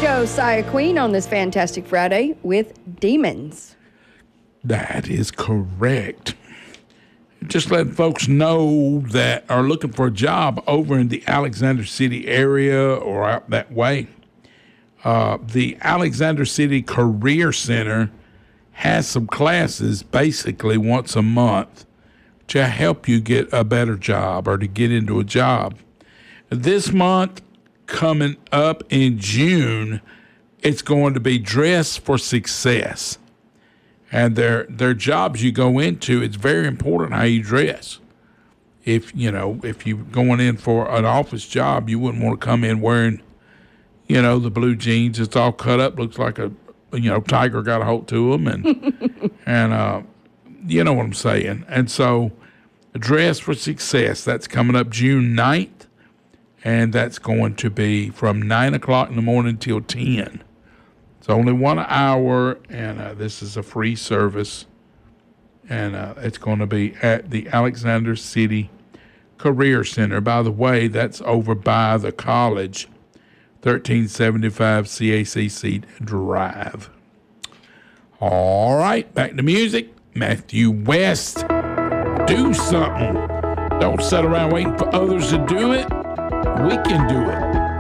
Josiah Queen on this fantastic Friday with Demons. That is correct. Just letting folks know that are looking for a job over in the Alexander City area or out that way. The Alexander City Career Center has some classes basically once a month to help you get a better job or to get into a job. This month, coming up in June, it's going to be Dress for Success. And they're jobs you go into, it's very important how you dress. If you're going in for an office job, you wouldn't want to come in wearing, the blue jeans. It's all cut up, looks like a tiger got a hold to them, and you know what I'm saying. And so, Dress for Success, that's coming up June 9th, and that's going to be from 9 o'clock in the morning till 10. It's only 1 hour, and this is a free service, and it's going to be at the Alexander City Career Center. By the way, that's over by the college, 1375 CACC Drive. All right, back to music. Matthew West, do something. Don't sit around waiting for others to do it. We can do it.